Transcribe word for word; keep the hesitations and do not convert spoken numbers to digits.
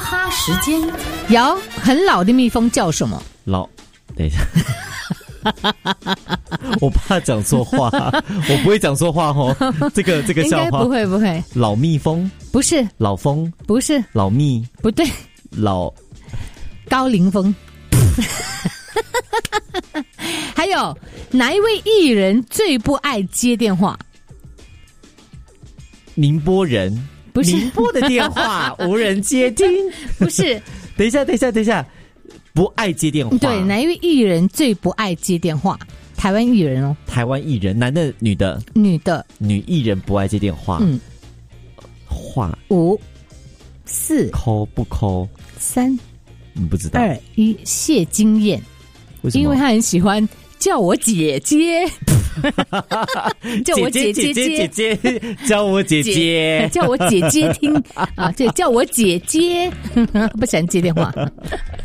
哈时间。 有很老的蜜蜂叫什么？ 老，等一下。我怕讲错话，我不会讲错话哦。这个这个笑话应该不会不会。 老蜜蜂不是， 老蜂不是， 老蜜不对， 老高凌风。还有哪一位艺人最不爱接电话？ 宁波人。 不是， 宁波的电话无人接听。 不是。 等一下，等一下，等一下。不爱接电话。 对，哪一位艺人最不爱接电话？台湾艺人哦。 台湾艺人，男的女的？ 女的。 女艺人不爱接电话。 嗯。 话五四抠不抠？ 三你不知道？ 二一，谢金燕。 为什么？ 因为他很喜欢叫我姐姐。叫我姐姐姐姐姐，叫我姐姐， 叫我姐姐听啊，对，叫我姐姐，不喜欢接电话。